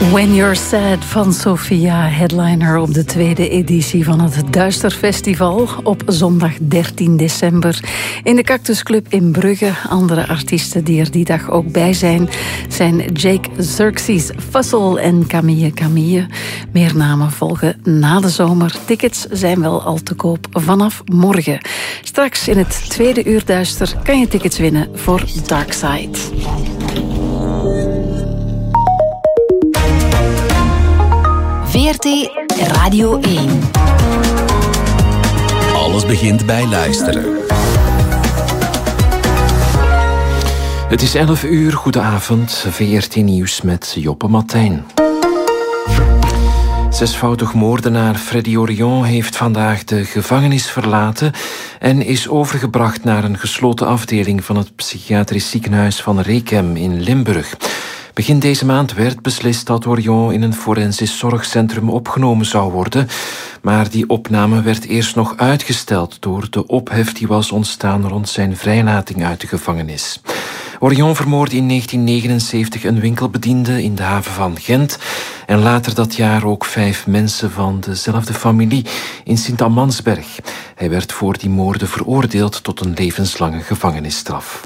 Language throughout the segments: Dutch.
When You're Sad van Sophia, headliner op de tweede editie van het Duisterfestival op zondag 13 december in de Cactus Club in Brugge. Andere artiesten die er die dag ook bij zijn Jake Xerxes, Fussel en Camille. Meer namen volgen na de zomer. Tickets zijn wel al te koop vanaf morgen. Straks in het tweede uur Duister kan je tickets winnen voor Darkside. VRT Radio 1. Alles begint bij luisteren. Het is 11 uur, goedenavond. VRT Nieuws met Joppe Martijn. Zesvoudig moordenaar Freddy Orion heeft vandaag de gevangenis verlaten en is overgebracht naar een gesloten afdeling van het psychiatrisch ziekenhuis van Rekem in Limburg. Begin deze maand werd beslist dat Orion in een forensisch zorgcentrum opgenomen zou worden, maar die opname werd eerst nog uitgesteld door de ophef die was ontstaan rond zijn vrijlating uit de gevangenis. Orion vermoordde in 1979 een winkelbediende in de haven van Gent en later dat jaar ook 5 mensen van dezelfde familie in Sint-Amansberg. Hij werd voor die moorden veroordeeld tot een levenslange gevangenisstraf.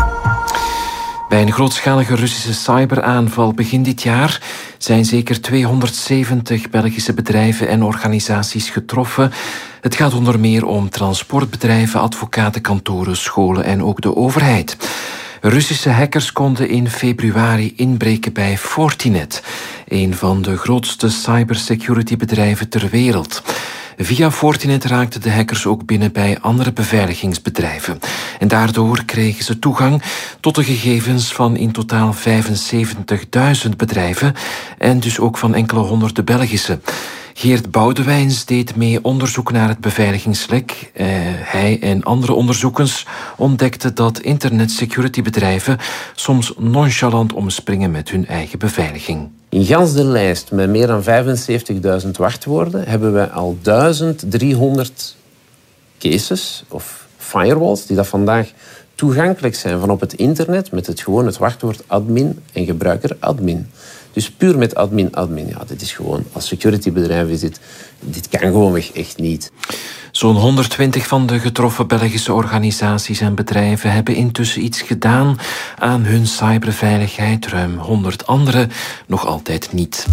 Bij een grootschalige Russische cyberaanval begin dit jaar zijn zeker 270 Belgische bedrijven en organisaties getroffen. Het gaat onder meer om transportbedrijven, advocatenkantoren, scholen en ook de overheid. Russische hackers konden in februari inbreken bij Fortinet, een van de grootste cybersecurity-bedrijven ter wereld. Via Fortinet raakten de hackers ook binnen bij andere beveiligingsbedrijven. En daardoor kregen ze toegang tot de gegevens van in totaal 75.000 bedrijven en dus ook van enkele honderden Belgische. Geert Boudewijns deed mee onderzoek naar het beveiligingslek. Hij en andere onderzoekers ontdekten dat internetsecurity-bedrijven soms nonchalant omspringen met hun eigen beveiliging. In gans de lijst met meer dan 75.000 wachtwoorden hebben we al 1300 cases of firewalls die dat vandaag toegankelijk zijn van op het internet met het wachtwoord admin en gebruiker admin. Dus puur met admin. Ja, dit is gewoon, als securitybedrijf is dit kan gewoonweg echt niet. Zo'n 120 van de getroffen Belgische organisaties en bedrijven hebben intussen iets gedaan aan hun cyberveiligheid. Ruim 100 anderen nog altijd niet.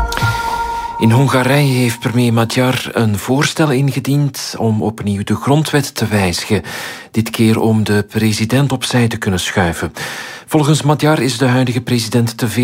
In Hongarije heeft premier Magyar een voorstel ingediend om opnieuw de grondwet te wijzigen. Dit keer om de president opzij te kunnen schuiven. Volgens Magyar is de huidige president te veel